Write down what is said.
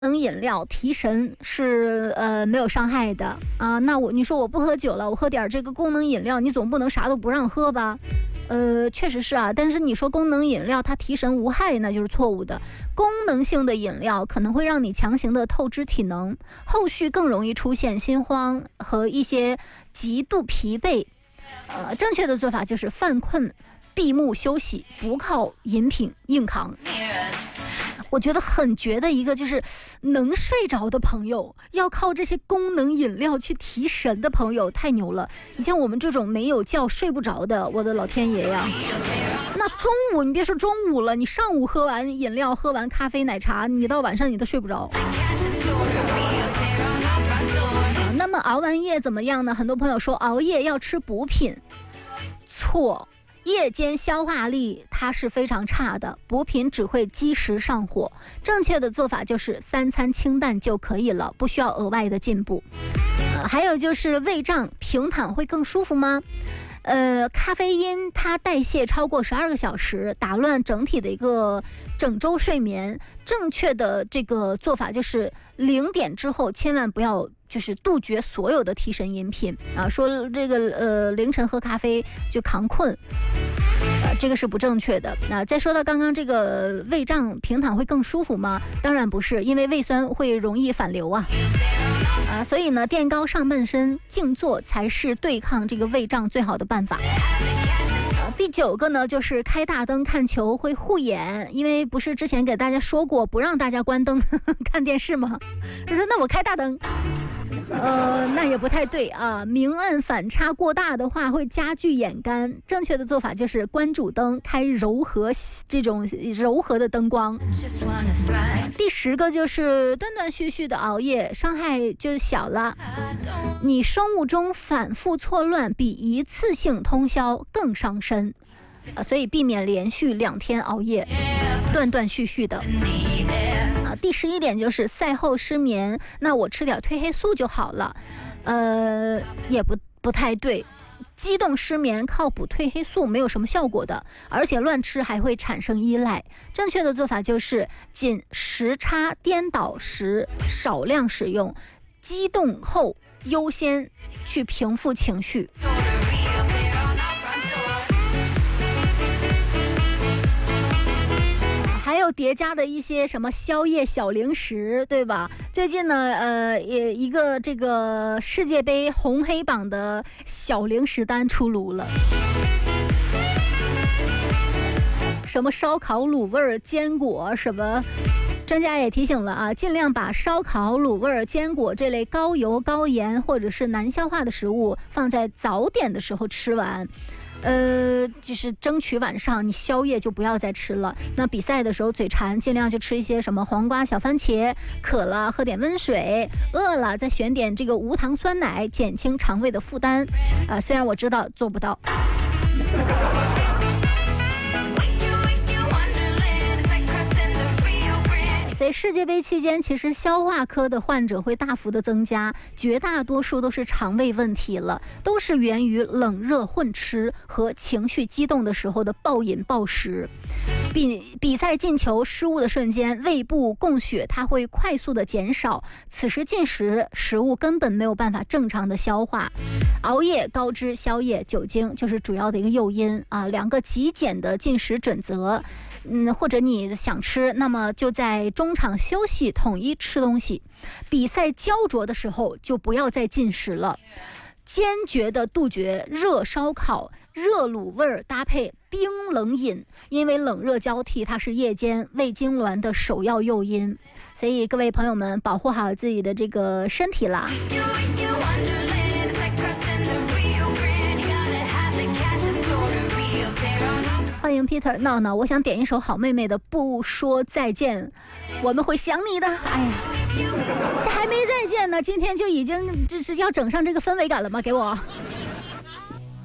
能饮料提神是没有伤害的啊。那你说我不喝酒了，我喝点这个功能饮料，你总不能啥都不让喝吧？确实是啊，但是你说功能饮料它提神无害，那就是错误的。功能性的饮料可能会让你强行的透支体能，后续更容易出现心慌和一些极度疲惫。正确的做法就是犯困闭目休息，不靠饮品硬扛。我觉得很绝的一个就是能睡着的朋友，要靠这些功能饮料去提神的朋友太牛了。你像我们这种没有觉睡不着的，我的老天爷呀！那中午你别说中午了，你上午喝完饮料，喝完咖啡奶茶，你到晚上你都睡不着。那么熬完夜怎么样呢？很多朋友说熬夜要吃补品，错。夜间消化力它是非常差的，补品只会积食上火。正确的做法就是3餐清淡就可以了，不需要额外的进补。还有就是胃胀平躺会更舒服吗？咖啡因它代谢超过12个小时，打乱整体的一个整周睡眠。正确的这个做法就是0点之后千万不要就是杜绝所有的提神饮品啊，说这个凌晨喝咖啡就扛困，这个是不正确的。再说到刚刚这个胃胀平躺会更舒服吗？当然不是，因为胃酸会容易反流啊，所以呢垫高上半身静坐才是对抗这个胃胀最好的办法。第9个呢，就是开大灯看球会护眼，因为不是之前给大家说过不让大家关灯看电视吗？就说那我开大灯，那也不太对啊。明暗反差过大的话会加剧眼干，正确的做法就是关主灯，开这种柔和的灯光。第10个就是断断续续的熬夜，伤害就小了，你生物钟反复错乱比一次性通宵更伤身。所以避免连续2天熬夜，断断续续的。第11点就是赛后失眠，那我吃点褪黑素就好了，也不太对。激动失眠靠补褪黑素没有什么效果的，而且乱吃还会产生依赖。正确的做法就是仅时差颠倒时少量使用，激动后优先去平复情绪。还有叠加的一些什么宵夜小零食，对吧？最近呢，一个这个世界杯红黑榜的小零食单出炉了。什么烧烤卤味坚果什么，专家也提醒了啊，尽量把烧烤卤味坚果这类高油高盐或者是难消化的食物放在早点的时候吃完。就是争取晚上你宵夜就不要再吃了。那比赛的时候嘴馋，尽量就吃一些什么黄瓜小番茄，渴了喝点温水，饿了再选点这个无糖酸奶，减轻肠胃的负担。虽然我知道做不到。所以世界杯期间，其实消化科的患者会大幅的增加，绝大多数都是肠胃问题了，都是源于冷热混吃和情绪激动的时候的暴饮暴食。比赛进球失误的瞬间，胃部供血它会快速的减少，此时进食食物根本没有办法正常的消化。熬夜、高脂、宵夜、酒精就是主要的一个诱因啊。2个极简的进食准则，或者你想吃，那么就在中场休息统一吃东西。比赛焦灼的时候就不要再进食了，坚决的杜绝热烧烤、热卤味搭配冰冷饮，因为冷热交替它是夜间胃痉挛的首要诱因。所以各位朋友们，保护好自己的这个身体啦。欢迎 Peter 闹闹，我想点一首好妹妹的《不说再见》，我们会想你的。哎呀，这还没再见呢，今天就已经这是要整上这个氛围感了吗？给我。